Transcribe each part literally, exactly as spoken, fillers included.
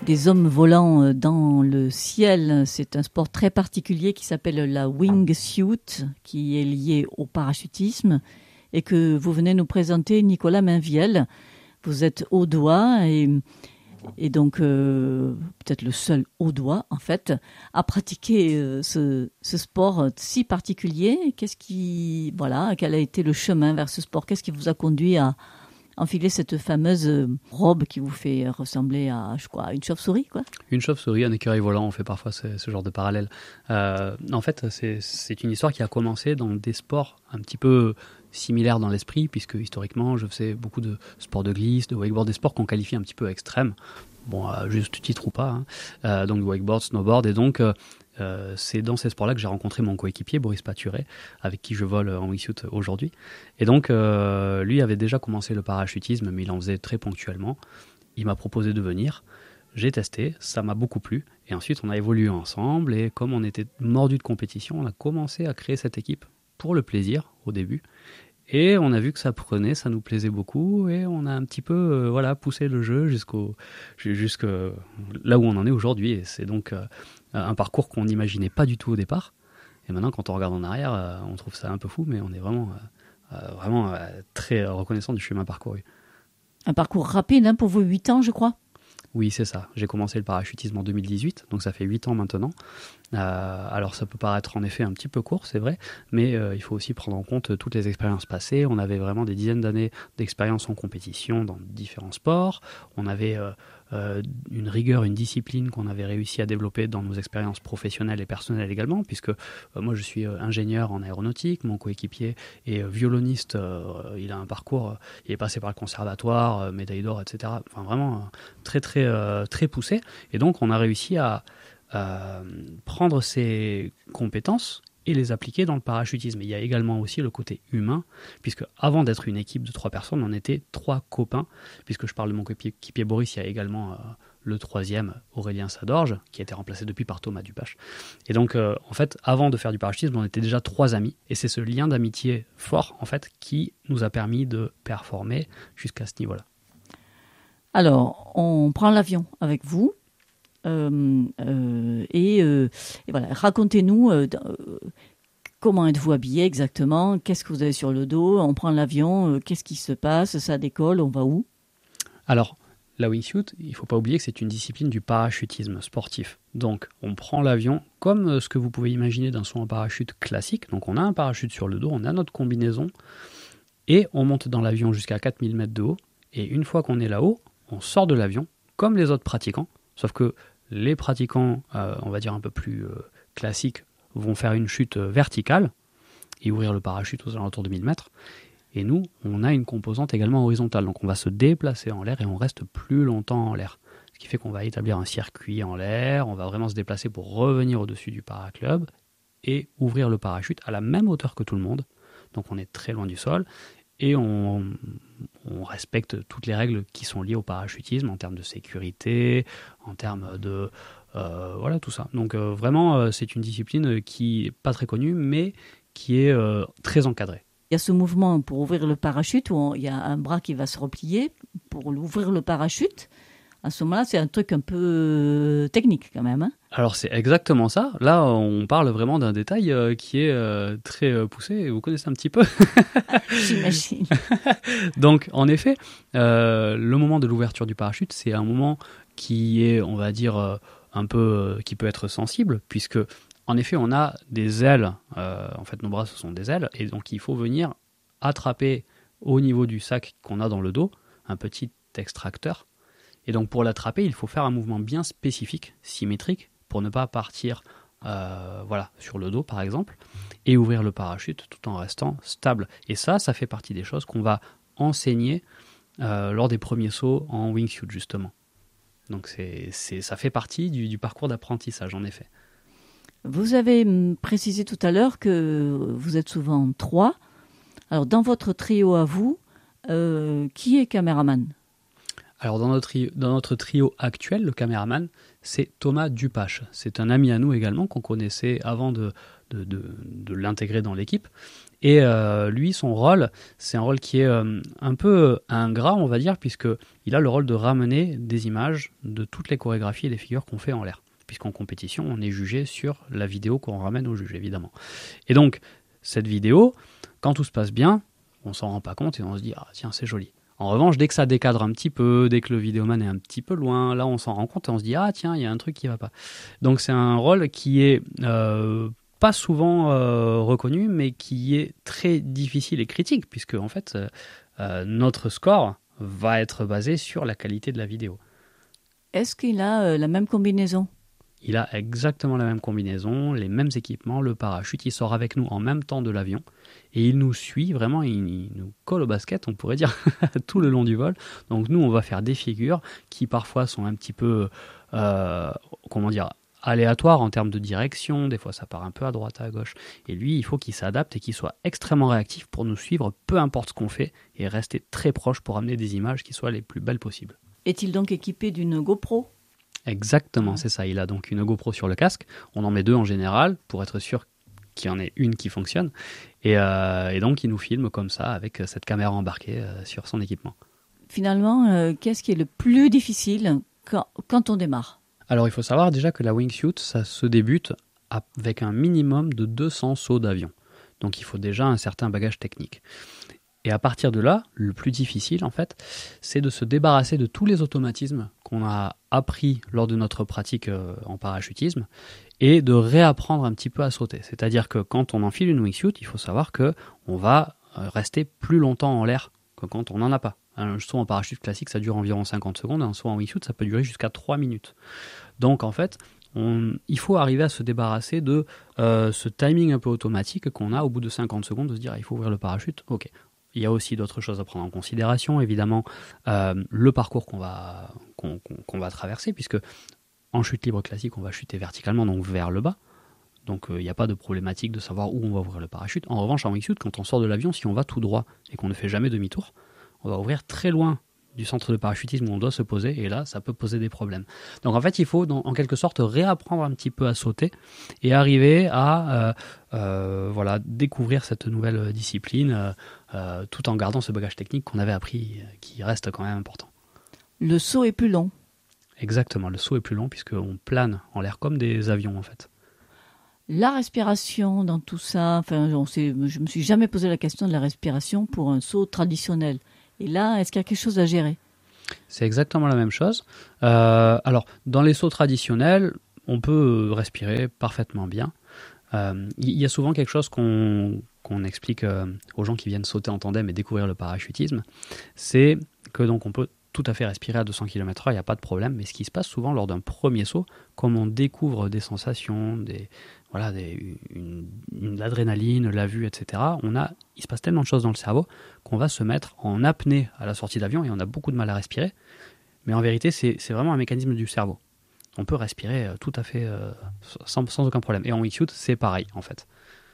des hommes volants dans le ciel. C'est un sport très particulier qui s'appelle la wingsuit, qui est lié au parachutisme et que vous venez nous présenter, Nicolas Mainviel. Vous êtes audois et, et donc euh, peut-être le seul audois en fait à pratiquer euh, ce, ce sport si particulier. Qu'est-ce qui, voilà, quel a été le chemin vers ce sport? Qu'est-ce qui vous a conduit à enfiler cette fameuse robe qui vous fait ressembler à, je crois, une chauve-souris, quoi? Une chauve-souris, un écureuil volant, on fait parfois ce, ce genre de parallèle. Euh, en fait, c'est, c'est une histoire qui a commencé dans des sports un petit peu similaires dans l'esprit, puisque historiquement, je faisais beaucoup de sports de glisse, de wakeboard, des sports qu'on qualifie un petit peu extrêmes. Bon, euh, juste titre ou pas. Hein. Euh, donc, wakeboard, snowboard, et donc... Euh, Euh, c'est dans ces sports-là que j'ai rencontré mon coéquipier Boris Paturet, avec qui je vole en wingsuit aujourd'hui. Et donc, euh, lui avait déjà commencé le parachutisme, mais il en faisait très ponctuellement. Il m'a proposé de venir. J'ai testé, ça m'a beaucoup plu. Et ensuite, on a évolué ensemble. Et comme on était mordus de compétition, on a commencé à créer cette équipe pour le plaisir au début. Et on a vu que ça prenait, ça nous plaisait beaucoup. Et on a un petit peu euh, voilà, poussé le jeu jusqu'au, jusqu'à là où on en est aujourd'hui. Et c'est donc... Euh, un parcours qu'on n'imaginait pas du tout au départ. Et maintenant, quand on regarde en arrière, euh, on trouve ça un peu fou, mais on est vraiment, euh, euh, vraiment euh, très reconnaissant du chemin parcouru. Un parcours rapide hein, pour vos huit ans, je crois. Oui, c'est ça. J'ai commencé le parachutisme en deux mille dix-huit, donc ça fait huit ans maintenant. Euh, alors ça peut paraître en effet un petit peu court, c'est vrai, mais euh, il faut aussi prendre en compte toutes les expériences passées. On avait vraiment des dizaines d'années d'expérience en compétition dans différents sports. On avait euh, euh, une rigueur, une discipline qu'on avait réussi à développer dans nos expériences professionnelles et personnelles également, puisque euh, moi je suis euh, ingénieur en aéronautique, mon coéquipier est euh, violoniste, euh, il a un parcours, euh, il est passé par le conservatoire, euh, médaille d'or, et cetera. Enfin vraiment euh, très très euh, très poussé. Et donc on a réussi à Euh, prendre ces compétences et les appliquer dans le parachutisme. Il y a également aussi le côté humain, puisque avant d'être une équipe de trois personnes, on était trois copains, puisque je parle de mon coéquipier Boris, il y a également euh, le troisième, Aurélien Sadorge, qui a été remplacé depuis par Thomas Dupache. Et donc, euh, en fait, avant de faire du parachutisme, on était déjà trois amis, et c'est ce lien d'amitié fort, en fait, qui nous a permis de performer jusqu'à ce niveau-là. Alors, on prend l'avion avec vous. Euh, euh, et, euh, et voilà, racontez-nous euh, euh, comment êtes-vous habillé exactement, qu'est-ce que vous avez sur le dos, on prend l'avion, euh, qu'est-ce qui se passe, ça décolle, on va où? Alors, la wingsuit, il ne faut pas oublier que c'est une discipline du parachutisme sportif. Donc, on prend l'avion comme ce que vous pouvez imaginer d'un saut en parachute classique. Donc, on a un parachute sur le dos, on a notre combinaison et on monte dans l'avion jusqu'à quatre mille mètres de haut. Et une fois qu'on est là-haut, on sort de l'avion comme les autres pratiquants, sauf que les pratiquants, euh, on va dire un peu plus euh, classiques, vont faire une chute verticale et ouvrir le parachute aux alentours de mille mètres. Et nous, on a une composante également horizontale. Donc on va se déplacer en l'air et on reste plus longtemps en l'air. Ce qui fait qu'on va établir un circuit en l'air, on va vraiment se déplacer pour revenir au-dessus du paraclub et ouvrir le parachute à la même hauteur que tout le monde. Donc on est très loin du sol. Et on, on respecte toutes les règles qui sont liées au parachutisme en termes de sécurité, en termes de... Euh, voilà, tout ça. Donc euh, vraiment, euh, c'est une discipline qui n'est pas très connue, mais qui est euh, très encadrée. Il y a ce mouvement pour ouvrir le parachute où on, il y a un bras qui va se replier pour ouvrir le parachute. À ce moment-là, c'est un truc un peu technique quand même. Hein. Alors c'est exactement ça. Là, on parle vraiment d'un détail euh, qui est euh, très euh, poussé. Vous connaissez un petit peu. J'imagine. Donc, en effet, euh, le moment de l'ouverture du parachute, c'est un moment qui est, on va dire, euh, un peu, euh, qui peut être sensible, puisque, en effet, on a des ailes. Euh, en fait, nos bras, ce sont des ailes, et donc il faut venir attraper au niveau du sac qu'on a dans le dos un petit extracteur. Et donc pour l'attraper, il faut faire un mouvement bien spécifique, symétrique, pour ne pas partir euh, voilà, sur le dos par exemple, et ouvrir le parachute tout en restant stable. Et ça, ça fait partie des choses qu'on va enseigner euh, lors des premiers sauts en wingsuit justement. Donc c'est, c'est, ça fait partie du, du parcours d'apprentissage en effet. Vous avez précisé tout à l'heure que vous êtes souvent trois. Alors dans votre trio à vous, euh, qui est caméraman ? Alors dans notre, trio, dans notre trio actuel, le caméraman, c'est Thomas Dupache. C'est un ami à nous également qu'on connaissait avant de, de, de, de l'intégrer dans l'équipe. Et euh, lui, son rôle, c'est un rôle qui est euh, un peu ingrat, on va dire, puisqu'il a le rôle de ramener des images de toutes les chorégraphies et les figures qu'on fait en l'air. Puisqu'en compétition, on est jugé sur la vidéo qu'on ramène au juge, évidemment. Et donc, cette vidéo, quand tout se passe bien, on s'en rend pas compte et on se dit « Ah tiens, c'est joli ». En revanche, dès que ça décadre un petit peu, dès que le vidéoman est un petit peu loin, là on s'en rend compte et on se dit « Ah tiens, il y a un truc qui va pas ». Donc c'est un rôle qui est euh, pas souvent euh, reconnu, mais qui est très difficile et critique, puisque en fait, euh, notre score va être basé sur la qualité de la vidéo. Est-ce qu'il a euh, la même combinaison ? Il a exactement la même combinaison, les mêmes équipements, le parachute, il sort avec nous en même temps de l'avion et il nous suit vraiment, il, il nous colle au basket, on pourrait dire, tout le long du vol. Donc nous, on va faire des figures qui parfois sont un petit peu, euh, comment dire, aléatoires en termes de direction, des fois ça part un peu à droite, à gauche. Et lui, il faut qu'il s'adapte et qu'il soit extrêmement réactif pour nous suivre, peu importe ce qu'on fait, et rester très proche pour amener des images qui soient les plus belles possibles. Est-il donc équipé d'une GoPro ? Exactement, c'est ça. Il a donc une GoPro sur le casque. On en met deux en général pour être sûr qu'il y en ait une qui fonctionne. Et, euh, et donc, il nous filme comme ça avec cette caméra embarquée euh, sur son équipement. Finalement, euh, qu'est-ce qui est le plus difficile quand, quand on démarre ? Alors, il faut savoir déjà que la wingsuit, ça se débute avec un minimum de deux cents sauts d'avion. Donc, il faut déjà un certain bagage technique. Et à partir de là, le plus difficile, en fait, c'est de se débarrasser de tous les automatismes qu'on a appris lors de notre pratique euh, en parachutisme et de réapprendre un petit peu à sauter. C'est-à-dire que quand on enfile une wingsuit, il faut savoir qu'on va rester plus longtemps en l'air que quand on n'en a pas. Un saut en parachute classique, ça dure environ cinquante secondes. Un saut en wingsuit, ça peut durer jusqu'à trois minutes. Donc, en fait, on, il faut arriver à se débarrasser de euh, ce timing un peu automatique qu'on a au bout de cinquante secondes, de se dire, il faut ouvrir le parachute, ok. Il y a aussi d'autres choses à prendre en considération, évidemment, euh, le parcours qu'on va, qu'on, qu'on, qu'on va traverser, puisque en chute libre classique, on va chuter verticalement, donc vers le bas. Donc il euh, n'y a pas de problématique de savoir où on va ouvrir le parachute. En revanche, en wingsuit, quand on sort de l'avion, si on va tout droit et qu'on ne fait jamais demi-tour, on va ouvrir très loin du centre de parachutisme où on doit se poser, et là, ça peut poser des problèmes. Donc en fait, il faut, dans, en quelque sorte, réapprendre un petit peu à sauter et arriver à euh, euh, voilà, découvrir cette nouvelle discipline euh, euh, tout en gardant ce bagage technique qu'on avait appris, euh, qui reste quand même important. Le saut est plus long. Exactement, le saut est plus long puisqu'on plane en l'air comme des avions en fait. La respiration dans tout ça, enfin, on sait, je ne me suis jamais posé la question de la respiration pour un saut traditionnel. Et là, est-ce qu'il y a quelque chose à gérer ? C'est exactement la même chose. Euh, alors, dans les sauts traditionnels, on peut respirer parfaitement bien. Il euh, y a souvent quelque chose qu'on, qu'on explique euh, aux gens qui viennent sauter en tandem et découvrir le parachutisme, c'est que donc on peut tout à fait respirer à deux cents kilomètres heure, il n'y a pas de problème, mais ce qui se passe souvent lors d'un premier saut, comme on découvre des sensations, des, voilà, des, une, une, l'adrénaline, la vue, et cetera, on a, il se passe tellement de choses dans le cerveau qu'on va se mettre en apnée à la sortie d'avion et on a beaucoup de mal à respirer, mais en vérité c'est, c'est vraiment un mécanisme du cerveau. On peut respirer tout à fait euh, sans, sans aucun problème. Et en wingsuit, c'est pareil en fait.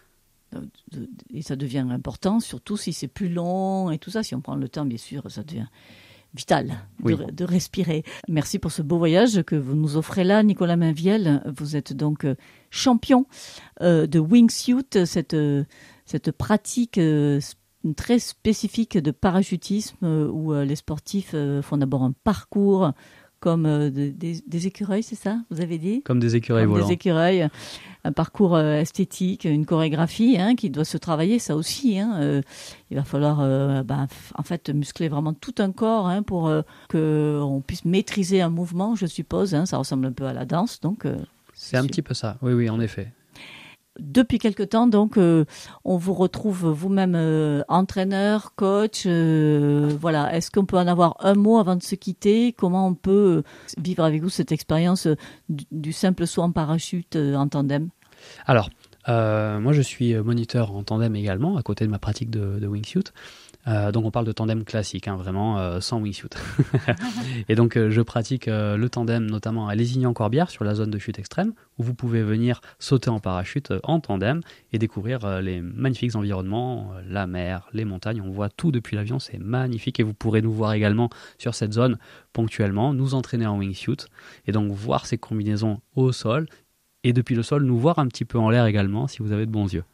Et ça devient important, surtout si c'est plus long et tout ça. Si on prend le temps, bien sûr, ça devient vital de, oui. de respirer. Merci pour ce beau voyage que vous nous offrez là, Nicolas Mainvielle. Vous êtes donc champion euh, de wingsuit, cette, cette pratique euh, très spécifique de parachutisme euh, où euh, les sportifs euh, font d'abord un parcours comme euh, de, des, des écureuils, c'est ça, vous avez dit ? Comme des écureuils comme volants. Des écureuils, un parcours euh, esthétique, une chorégraphie hein, qui doit se travailler, ça aussi. Hein, euh, il va falloir euh, bah, f- en fait muscler vraiment tout un corps hein, pour euh, qu'on puisse maîtriser un mouvement, je suppose. Hein, ça ressemble un peu à la danse. Donc, euh, c'est, c'est un sûr. Petit peu ça, oui, oui, en effet. Depuis quelque temps, donc, euh, on vous retrouve vous-même euh, entraîneur, coach. Euh, voilà. Est-ce qu'on peut en avoir un mot avant de se quitter ? Comment on peut vivre avec vous cette expérience du, du simple saut en parachute euh, en tandem ? Alors, euh, moi, je suis moniteur en tandem également, à côté de ma pratique de, de wingsuit. Euh, donc on parle de tandem classique, hein, vraiment euh, sans wingsuit. Et donc euh, je pratique euh, le tandem notamment à Lézignan-Corbière sur la zone de chute extrême où vous pouvez venir sauter en parachute euh, en tandem et découvrir euh, les magnifiques environnements, euh, la mer, les montagnes, on voit tout depuis l'avion, c'est magnifique et vous pourrez nous voir également sur cette zone ponctuellement, nous entraîner en wingsuit et donc voir ces combinaisons au sol et depuis le sol nous voir un petit peu en l'air également si vous avez de bons yeux.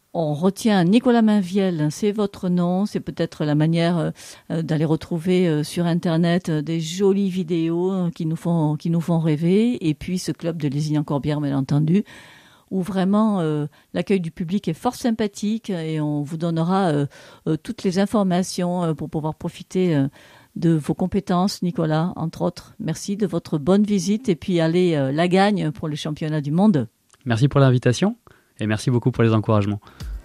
On retient Nicolas Mainviel, c'est votre nom, c'est peut-être la manière euh, d'aller retrouver euh, sur Internet euh, des jolies vidéos euh, qui nous font qui nous font rêver, et puis ce club de Lézignan-Corbière, bien entendu, où vraiment euh, l'accueil du public est fort sympathique et on vous donnera euh, euh, toutes les informations euh, pour pouvoir profiter euh, de vos compétences, Nicolas, entre autres. Merci de votre bonne visite et puis allez euh, la gagne pour le championnat du monde. Merci pour l'invitation et merci beaucoup pour les encouragements.